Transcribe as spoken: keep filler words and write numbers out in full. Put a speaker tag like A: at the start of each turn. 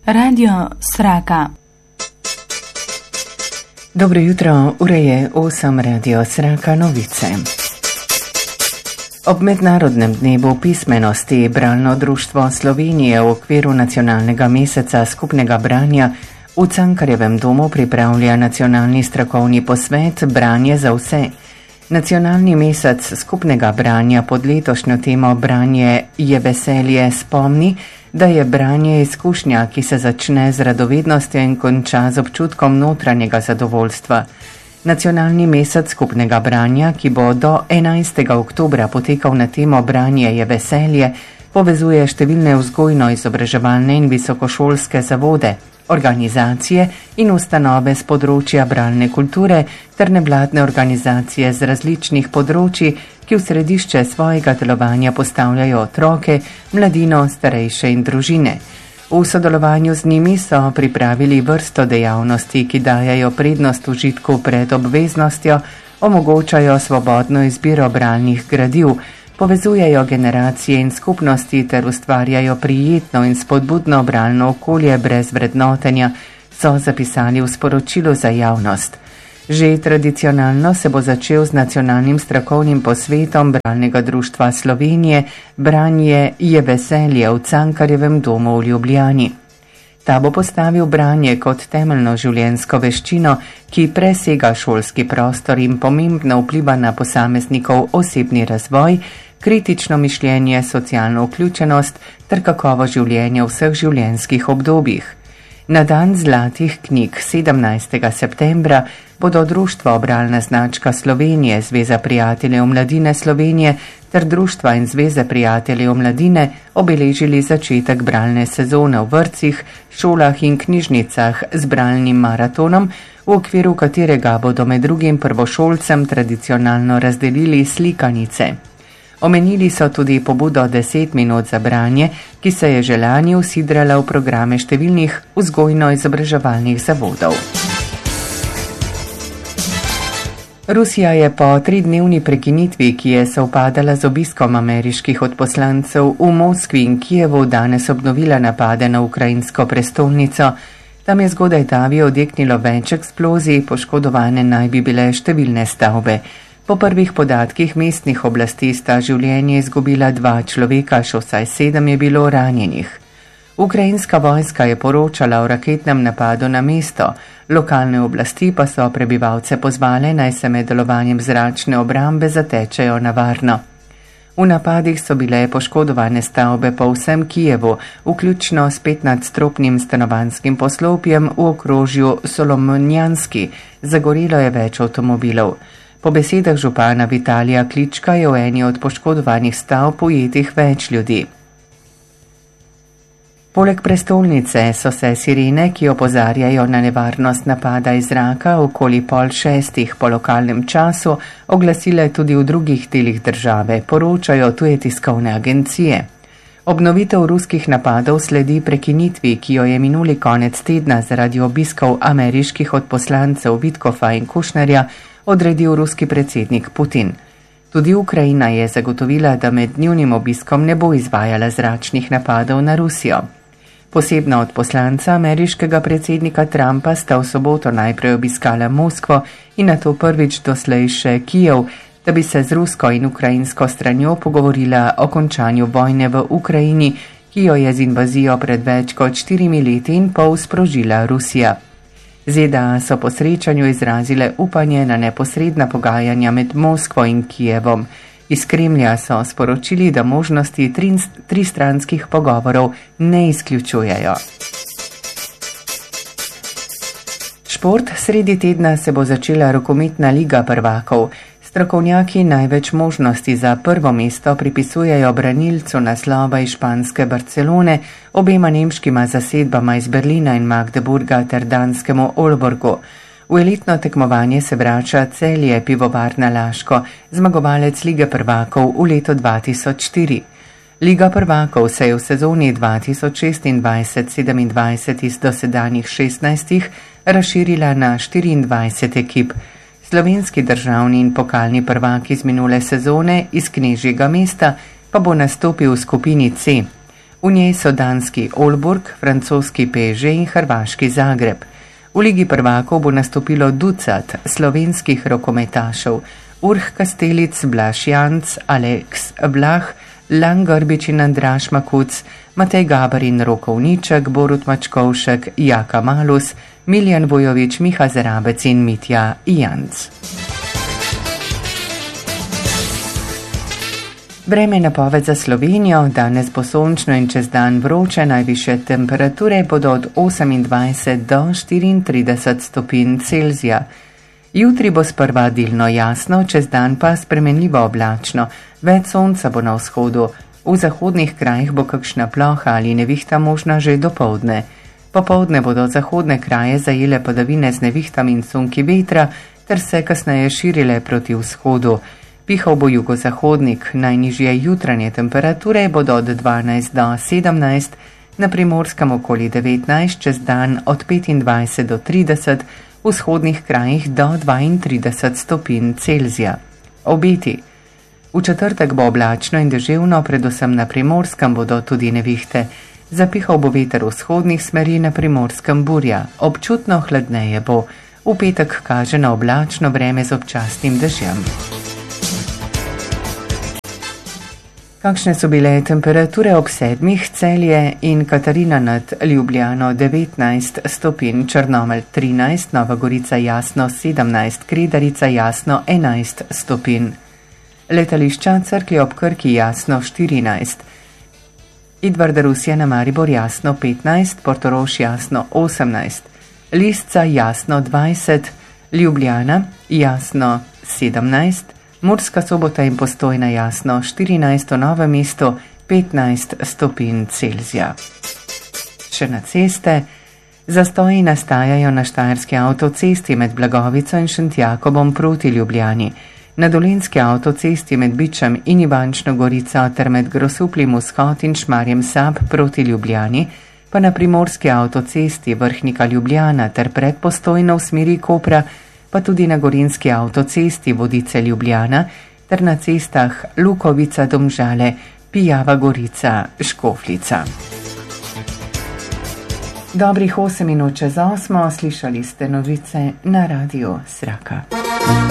A: Radio Sraka.
B: Dobro jutro, ura je osem, Radio Sraka, novice. Ob mednarodnem dnevu pismenosti Bralno društvo Slovenije v okviru nacionalnega meseca skupnega branja v Cankarjevem domu pripravlja nacionalni strokovni posvet Branje za vse. Nacionalni mesec skupnega branja pod letošnjo temo Branje je veselje spomni, da je branje izkušnja, ki se začne z radovednostjo in konča z občutkom notranjega zadovoljstva. Nacionalni mesec skupnega branja, ki bo do enajstega oktobra potekal na temo Branje je veselje, povezuje številne vzgojno-izobraževalne in visokošolske zavode, organizacije in ustanove z področja bralne kulture ter nevladne organizacije z različnih področji, ki v središče svojega delovanja postavljajo otroke, mladino, starejše in družine. V sodelovanju z njimi so pripravili vrsto dejavnosti, ki dajajo prednost užitku pred obveznostjo, omogočajo svobodno izbiro bralnih gradiv, povezujejo generacije in skupnosti ter ustvarjajo prijetno in spodbudno bralno okolje brez vrednotenja, so zapisali v sporočilu za javnost. Že tradicionalno se bo začel z nacionalnim strokovnim posvetom Bralnega društva Slovenije Branje je veselje v Cankarjevem domu v Ljubljani. Ta bo postavil branje kot temeljno življenjsko veščino, ki presega šolski prostor in pomembno vpliva na posameznikov osebni razvoj, kritično mišljenje, socialno vključenost ter kakovo življenja v vseh življenjskih obdobjih. Na dan zlatih knjig sedemnajstega septembra bodo Društvo Bralna značka Slovenije, Zveza prijateljev mladine Slovenije ter Društva in Zveze prijateljev mladine obeležili začetek bralne sezone v vrtcih, šolah in knjižnicah z bralnim maratonom, v okviru katerega bodo med drugim prvošolcem tradicionalno razdelili slikanice. Omenili so tudi pobudo deset minut za branje, ki se je že lani usidrala v programe številnih vzgojno-izobraževalnih zavodov. Rusija je po tridnevni prekinitvi, ki je sovpadala z obiskom ameriških odposlancev v Moskvi in Kijevu, danes obnovila napade na ukrajinsko prestolnico. Tam je zgodaj davi odjeknilo več eksplozij, poškodovane naj bi bile številne stavbe. Po prvih podatkih mestnih oblasti sta življenje izgubila dva človeka, še vsaj sedem je bilo ranjenih. Ukrajinska vojska je poročala o raketnem napadu na mesto, lokalne oblasti pa so prebivalce pozvale, naj se med delovanjem zračne obrambe zatečejo na varno. V napadih so bile poškodovane stavbe po vsem Kijevu, vključno s petnadstropnim stanovanjskim poslopjem v okrožju Solomonjanski, zagorelo je več avtomobilov. Po besedah župana Vitalija Klička je v eni od poškodovanih stavb ujetih več ljudi. Poleg prestolnice so se sirene, ki opozarjajo na nevarnost napada iz zraka, okoli pol šestih po lokalnem času oglasile tudi v drugih delih države, poročajo tuje tiskovne agencije. Obnovitev ruskih napadov sledi prekinitvi, ki jo je minuli konec tedna zaradi obiskov ameriških odposlancev Vitkova in Kušnerja odredil ruski predsednik Putin. Tudi Ukrajina je zagotovila, da med njunim obiskom ne bo izvajala zračnih napadov na Rusijo. Posebna odposlanca ameriškega predsednika Trumpa sta v soboto najprej obiskala Moskvo in nato prvič doslej še Kijev, da bi se z rusko in ukrajinsko stranjo pogovorila o končanju vojne v Ukrajini, ki jo je z invazijo pred več kot štirimi leti in pol sprožila Rusija. ZDA so po srečanju izrazile upanje na neposredna pogajanja med Moskvo in Kijevom. Iz Kremlja so sporočili, da možnosti tristranskih pogovorov ne izključujejo. Šport. Sredi tedna se bo začela rokometna liga prvakov. Strokovnjaki največ možnosti za prvo mesto pripisujejo branilcu naslova iz španske Barcelone, obema nemškima zasedbama iz Berlina in Magdeburga ter danskemu Olborgu. V elitno tekmovanje se vrača Celje Pivovarna Laško, zmagovalec lige prvakov v letu dva tisoč štiri. Liga prvakov se je v sezoni dva tisoč šestindvajset sedemindvajset iz dosedanjih šestnajstih razširila na štiriindvajset ekip. Slovenski državni in pokalni prvak iz minule sezone iz Knežjega mesta pa bo nastopil v skupini C. V njej so danski Olburg, francoski P S G in hrvaški Zagreb. V Ligi prvakov bo nastopilo ducat slovenskih rokometašev: Urh Kastelic, Blaž Janc, Aleks Vlah, Lan Grbič in Andraž Makuc, Matej Gabarin, Roko Vniček, Borut Mačkovšek, Jaka Malus, Miljan Vojovič, Miha Zerabec in Mitja Janc. Vreme napoved za Slovenijo: danes bo sončno in čez dan vroče, najvišje temperature bodo od osemindvajset do štiriintrideset stopinj Celzija. Jutri bo sprva delno jasno, čez dan pa spremenljivo oblačno, več sonca bo na vzhodu, v zahodnih krajih bo kakšna ploha ali nevihta možna že dopoldne. Popoldne bodo zahodne kraje zajele padavine z nevihtami in sunki vetra ter se kasneje širile proti vzhodu. Pihal bo jugozahodnik, najnižje jutranje temperature bodo od dvanajst do sedemnajst, na Primorskem okoli devetnajst, čez dan od petindvajset do trideset, v vzhodnih krajih do dvaintrideset stopinj Celzija. Obeti: v četrtek bo oblačno in deževno, predvsem na Primorskem bodo tudi nevihte. Zapihal bo veter vzhodnih smeri, na Primorskem burja, občutno hladneje bo. V petek kaže na oblačno vreme z občasnim dežjem. Kakšne so bile temperature ob sedmih? Celje in Katarina nad Ljubljano devetnajst stopinj, Črnomelj trinajst, Nova Gorica jasno sedemnajst, Kredarica jasno enajst stopinj. Letališča Cerklje ob Krki jasno štirinajst, Edvarda Rusija na Maribor jasno petnajst, Portorož jasno osemnajst, Lisca jasno dvajset, Ljubljana jasno sedemnajst, Murska Sobota in Postojna jasno štirinajst, v Novem mestu petnajst stopinj Celzija. Še na ceste. Zastoji nastajajo na štajerski avtocesti med Blagovico in Šentjakobom proti Ljubljani, na dolenjski avtocesti med Bičem in Ivančno Gorico ter med Grosuplim vzhod in Šmarjem Sab proti Ljubljani, pa na primorski avtocesti Vrhnika Ljubljana ter pred Postojno v smeri Kopra, pa tudi na gorenjski avtocesti Vodice Ljubljana ter na cestah Lukovica Domžale, Pijava Gorica, Škofljica. Dobrih osem minut čez osmo, slišali ste novice na radiu Sraka.